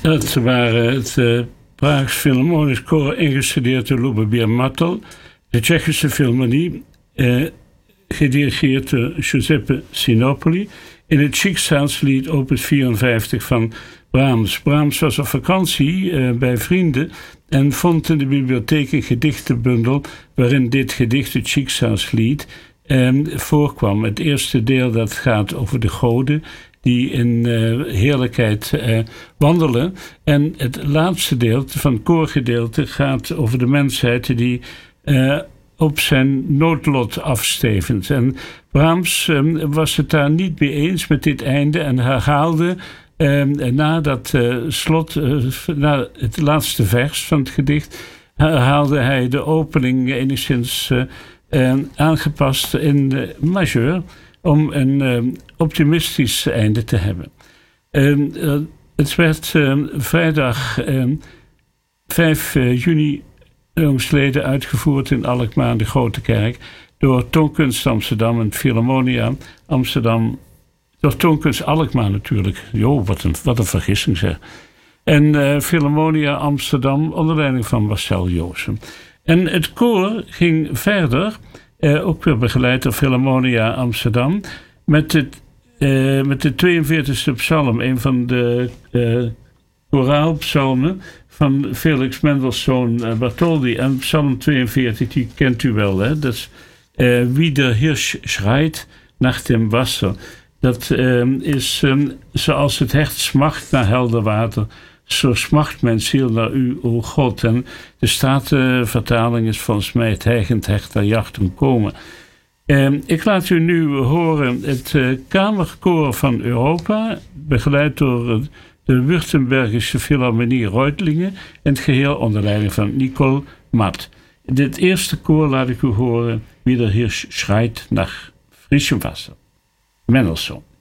Dat waren het Praags Philharmonisch Koor, ingestudeerd door Lubomir Matl. De Tsjechische Philharmonie, gedirigeerd door Giuseppe Sinopoli. In het Schicksalslied opus 54 van Brahms. Brahms was op vakantie bij vrienden en vond in de bibliotheek een gedichtenbundel waarin dit gedicht, het Schicksalslied, voorkwam. Het eerste deel dat gaat over de goden die in heerlijkheid wandelen. En het laatste deel van het koorgedeelte gaat over de mensheid die op zijn noodlot afstevend. En Brahms was het daar niet mee eens met dit einde en herhaalde na het laatste vers van het gedicht, herhaalde hij de opening enigszins aangepast in majeur om een optimistisch einde te hebben. Het werd vrijdag 5 juni jongstleden uitgevoerd in Alkmaar, de Grote Kerk, door Toonkunst Amsterdam en Philharmonia Amsterdam. Door Toonkunst Alkmaar natuurlijk. Jo, wat een vergissing zeg. En Philharmonia Amsterdam onder leiding van Marcel Joosen. En het koor ging verder, ook weer begeleid door Philharmonia Amsterdam, met de 42e psalm, een van de koraalpsalmen van Felix Mendelssohn Bartholdy. En psalm 42, die kent u wel, hè? Dat is Wie der Hirsch schreit nach dem Wasser. Dat is zoals het hert smacht naar helder water, zo smacht mijn ziel naar u, o God. En de Statenvertaling is volgens mij het hijgend hecht naar jachten komen. Ik laat u nu horen het Kamerkoor van Europa, begeleid door de Württembergische Philharmonie Reutlingen en het geheel onder leiding van Nicole Matt. Dit eerste koor laat ik u horen, Wie der Hirsch schreit nach frischem Wasser. Mendelssohn.